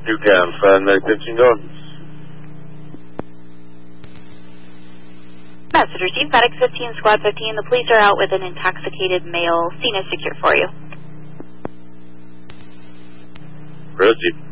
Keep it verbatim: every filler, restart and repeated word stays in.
You can find my fifteen dollars. Message received, FedEx fifteen, Squad fifteen. The police are out with an intoxicated male. Scene is secure for you. Proceed.